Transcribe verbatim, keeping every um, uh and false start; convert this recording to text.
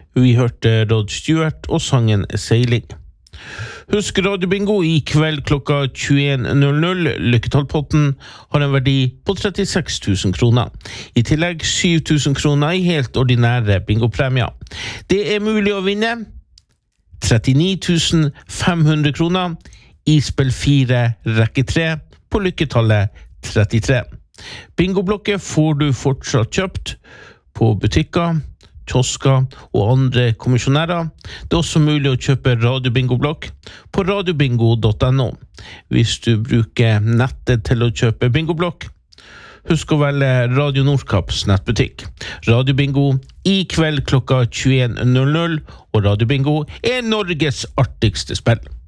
Vi hørte Rod Stewart og sangen Sailing. Husk radiobingo i kveld klokka tjueen null null. Lykketallpotten har en verdi på trettiseks tusen kroner. I tillegg syv tusen kroner i helt ordinære bingopremier. Det er mulig å vinne trettini tusen fem hundre kroner i spill fire rekke tre på lykketallet trettitre. Bingoblokket får du fortsatt kjøpt på butikker, kiosker og andre kommisjonærer. Det er også mulig å kjøpe radiobingoblokk på radiobingo punktum no. Hvis du bruker nettet til å kjøpe bingoblokk, husk å velge Radio Nordkaps nettbutikk. Radiobingo i kveld klokka tjueen null null, og Radiobingo er Norges artigste spill.